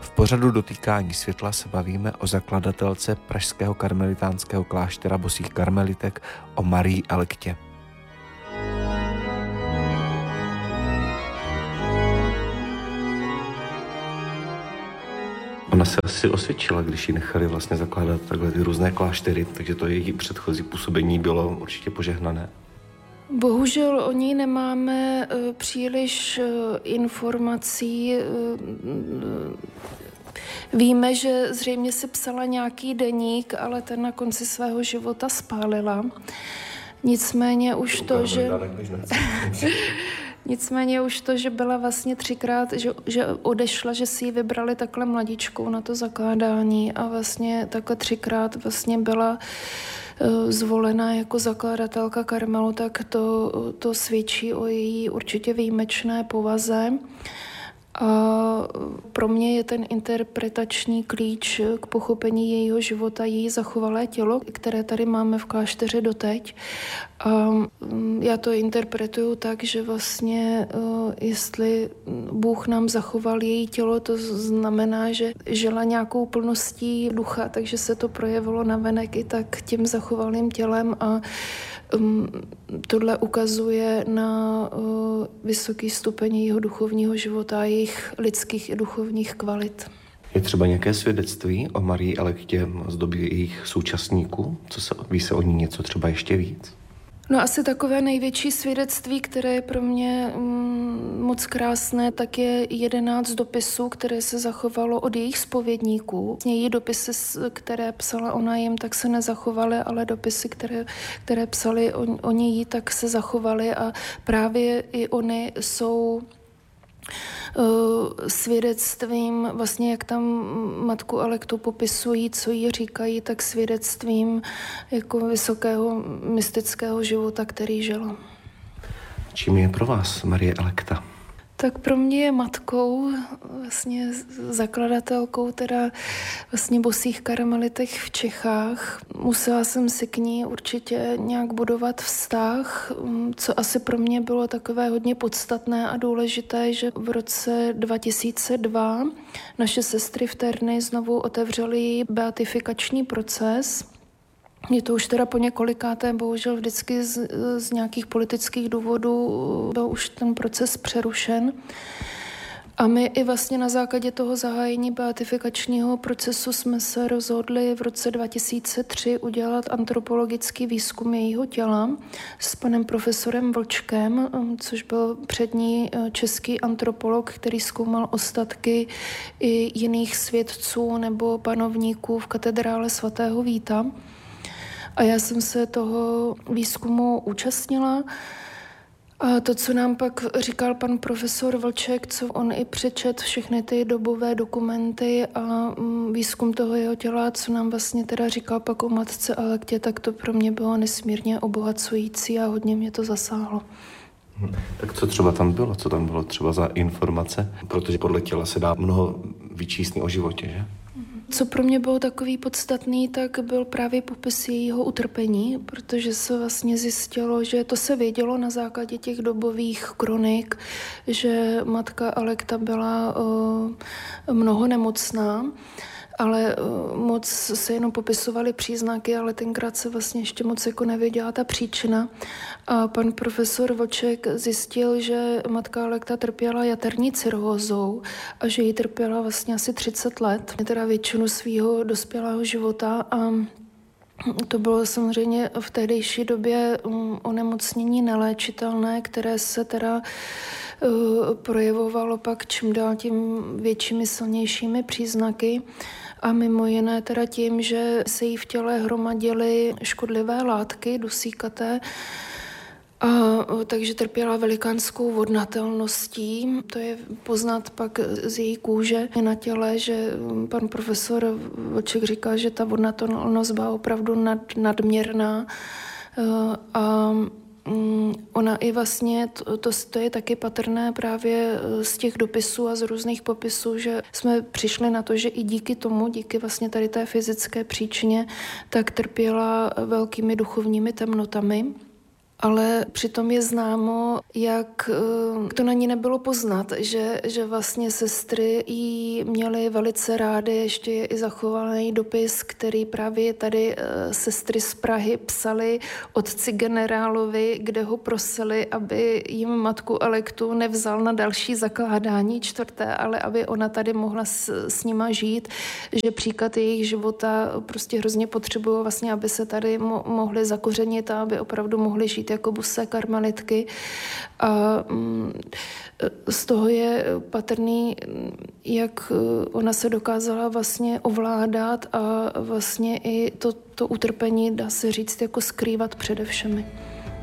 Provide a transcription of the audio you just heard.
V pořadu Dotýkání světla se bavíme o zakladatelce pražského karmelitánského kláštera bosých karmelitek, o Marii Alektě. Ona se asi osvědčila, když ji nechali vlastně zakládat takhle ty různé kláštery, takže to její předchozí působení bylo určitě požehnané. Bohužel o ní nemáme příliš informací. Víme, že zřejmě si psala nějaký deník, ale ten na konci svého života spálila. Nicméně už to, že byla vlastně 3krát, že odešla, že si ji vybrali takhle mladičkou na to zakládání a vlastně takhle 3krát vlastně byla zvolena jako zakladatelka Karmelu, tak to svědčí o její určitě výjimečné povaze. A pro mě je ten interpretační klíč k pochopení jejího života její zachovalé tělo, které tady máme v klášteře doteď. A já to interpretuju tak, že vlastně jestli Bůh nám zachoval její tělo, to znamená, že žila nějakou plností ducha, takže se to projevilo navenek i tak tím zachovalým tělem a tohle ukazuje na vysoký stupeň jejího duchovního života a jejich lidských i duchovních kvalit. Je třeba nějaké svědectví o Marii Alektě z doby jejich současníků? Ví se o ní něco třeba ještě víc? No asi takové největší svědectví, které je pro mě moc krásné, tak je 11 dopisů, které se zachovalo od jejich zpovědníků. Její dopisy, které psala ona jim, tak se nezachovaly, ale dopisy, které psali oni jí, tak se zachovaly a právě i oni jsou svědectvím, vlastně jak tam matku Alektu popisují, co jí říkají, tak svědectvím jako vysokého mystického života, který žila. Čím je pro vás Marie Alekta? Tak pro mě je matkou, vlastně zakladatelkou teda vlastně bosých karmelitek v Čechách. Musela jsem si k ní určitě nějak budovat vztah, co asi pro mě bylo takové hodně podstatné a důležité, že v roce 2002 naše sestry v Terny znovu otevřely její beatifikační proces. Je to už teda po několikáté, bohužel vždycky z nějakých politických důvodů byl už ten proces přerušen. A my i vlastně na základě toho zahájení beatifikačního procesu jsme se rozhodli v roce 2003 udělat antropologický výzkum jejího těla s panem profesorem Vlčkem, což byl přední český antropolog, který zkoumal ostatky i jiných svědců nebo panovníků v katedrále svatého Víta. A já jsem se toho výzkumu účastnila. A to, co nám pak říkal pan profesor Vlček, co on i přečet všechny ty dobové dokumenty a výzkum toho jeho těla, co nám vlastně teda říkal pak o matce Alektě, tak to pro mě bylo nesmírně obohacující a hodně mě to zasáhlo. Tak co třeba tam bylo? Co tam bylo třeba za informace? Protože podle těla se dá mnoho vyčíst o životě, že? Co pro mě bylo takový podstatný, tak byl právě popis jejího utrpení, protože se vlastně zjistilo, že to se vědělo na základě těch dobových kronik, že matka Alekta byla mnoho nemocná, ale moc se jenom popisovaly příznaky, ale tenkrát se vlastně ještě moc jako nevěděla ta příčina. A pan profesor Vlček zjistil, že matka Alekta trpěla jaterní cirhózou a že jí trpěla vlastně asi 30 let, teda většinu svého dospělého života a to bylo samozřejmě v tehdejší době onemocnění neléčitelné, které se teda projevovalo pak čím dál tím většími, silnějšími příznaky a mimo jiné teda tím, že se jí v těle hromadily škodlivé látky dusíkaté, a takže trpěla velikánskou vodnatelností. To je poznat pak z její kůže na těle, že pan profesor Vlček říkal, že ta vodnatelnost byla opravdu nadměrná a ona i vlastně, to je taky patrné právě z těch dopisů a z různých popisů, že jsme přišli na to, že i díky vlastně tady té fyzické příčině, tak trpěla velkými duchovními temnotami. ale přitom je známo, jak to na ní nebylo poznat, že vlastně sestry jí měly velice rády, ještě je i zachovaný dopis, který právě tady sestry z Prahy psali otci generálovi, kde ho prosili, aby jim matku Alektu nevzal na další zakládání čtvrté, ale aby ona tady mohla s nima žít, že příklad jejich života prostě hrozně potřebují vlastně, aby se tady mohli zakořenit a aby opravdu mohli žít jako bosé karmelitky. A z toho je patrný, jak ona se dokázala vlastně ovládat a vlastně i to utrpení, dá se říct, jako skrývat přede všemi.